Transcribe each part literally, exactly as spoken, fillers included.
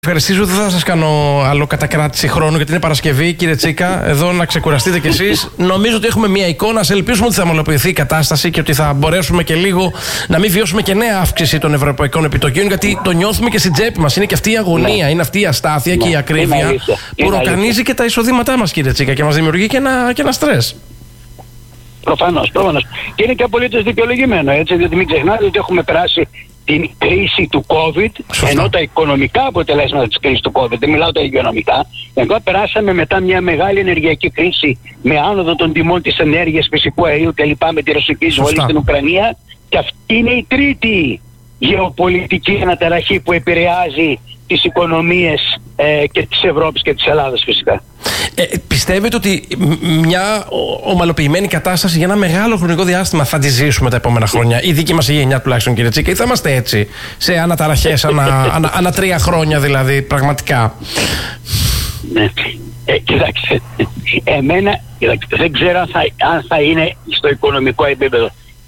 Ευχαριστήσω, δεν θα σας κάνω άλλο κατακράτηση χρόνου γιατί είναι Παρασκευή, κύριε Τσίκα. Εδώ να ξεκουραστείτε κι εσείς. Νομίζω ότι έχουμε μια εικόνα. Ας ελπίσουμε ότι θα ομαλοποιηθεί η κατάσταση και ότι θα μπορέσουμε και λίγο να μην βιώσουμε και νέα αύξηση των ευρωπαϊκών επιτοκίων. Γιατί το νιώθουμε και στην τσέπη μας. Είναι και αυτή η αγωνία, ναι. είναι αυτή η αστάθεια ναι. και η ακρίβεια αλήθεια. που ροκανίζει και τα εισοδήματά μας, κύριε Τσίκα, και μας δημιουργεί και ένα, και ένα στρες. Προφανώς, προφανώς. Και είναι και απολύτως δικαιολογημένο, έτσι, διότι μην ξεχνάτε ότι έχουμε περάσει την κρίση του COVID, Σωστά. ενώ τα οικονομικά αποτελέσματα της κρίσης του COVID, δεν μιλάω τα υγειονομικά, ενώ περάσαμε μετά μια μεγάλη ενεργειακή κρίση με άνοδο των τιμών της ενέργειας, φυσικού αερίου κλπ. Με τη ρωσική εισβολή στην Ουκρανία, και αυτή είναι η τρίτη γεωπολιτική αναταραχή που επηρεάζει τις οικονομίες ε, και της Ευρώπης και της Ελλάδας φυσικά. Ε, πιστεύετε ότι μια ομαλοποιημένη κατάσταση για ένα μεγάλο χρονικό διάστημα θα τη ζήσουμε τα επόμενα χρόνια, η δική μας η γενιά τουλάχιστον, κύριε Τσίκα, ή θα είμαστε έτσι σε αναταραχές ανα, ανα, ανα τρία χρόνια δηλαδή πραγματικά? Ναι. Ε, κοιτάξτε, εμένα κοιτάξτε, δεν ξέρω αν θα, αν θα είναι στο οικονομικό επίπεδο.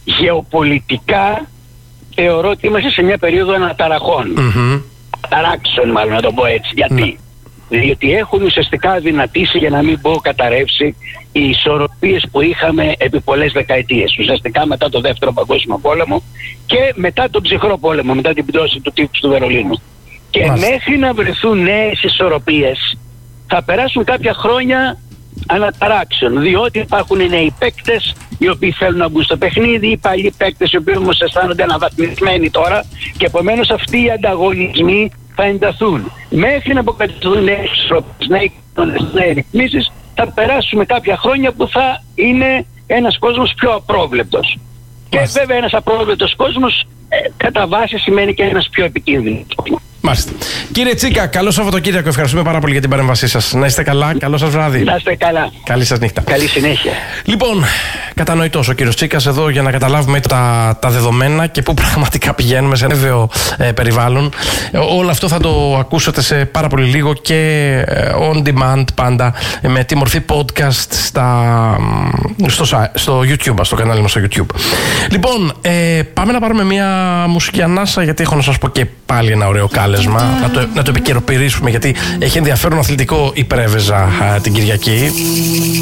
Γεωπολιτικά θεωρώ ότι είμαστε σε μια περίοδο αναταραχών. Mm-hmm. Ταράξεων μάλλον, να το πω έτσι. Γιατί? Ναι. Διότι έχουν ουσιαστικά δυνατήσει, για να μην πω καταρρεύσει, οι ισορροπίες που είχαμε επί πολλές δεκαετίες. Ουσιαστικά μετά το Δεύτερο Παγκόσμιο Πόλεμο και μετά τον Ψυχρό Πόλεμο, μετά την πτώση του τείχους του Βερολίνου. Και Μάλιστα. μέχρι να βρεθούν νέες ισορροπίες θα περάσουν κάποια χρόνια αναταράξεων, διότι υπάρχουν νέοι παίκτες οι οποίοι θέλουν να μπουν στο παιχνίδι, οι παλιοί παίκτες οι οποίοι όμως αισθάνονται αναβαθμισμένοι τώρα, και επομένως αυτοί οι ανταγωνισμοί θα ενταθούν. Μέχρι να αποκατασταθούν νέες ισορροπίες, νέες ρυθμίσεις, θα περάσουμε κάποια χρόνια που θα είναι ένας κόσμος πιο απρόβλεπτος. Μάλιστα. Και βέβαια ένας απρόβλεπτος κόσμος ε, κατά βάση σημαίνει και ένας πιο επικίνδυνος. Μάλιστα. Κύριε Τσίκα, καλό Σαββατοκύριακο. Ευχαριστούμε πάρα πολύ για την παρέμβασή σας. Να είστε καλά. Καλό σας βράδυ. Να είστε καλά. Καλή σας νύχτα. Καλή συνέχεια. Λοιπόν, κατανοητός ο κύριος Τσίκας εδώ για να καταλάβουμε τα, τα δεδομένα και πού πραγματικά πηγαίνουμε σε ένα βέβαιο ε, περιβάλλον. Ε, όλο αυτό θα το ακούσετε σε πάρα πολύ λίγο και ε, on demand πάντα, ε, με τη μορφή podcast στα, στο, στο YouTube, στο κανάλι μας στο YouTube. Λοιπόν, ε, πάμε να πάρουμε μια μουσική ανάσα, γιατί έχω να σας πω και πάλι ένα ωραίο κάλεσμα. Να το, να το επικαιροποιήσουμε, γιατί έχει ενδιαφέρον αθλητικό η Πρέβεζα την Κυριακή.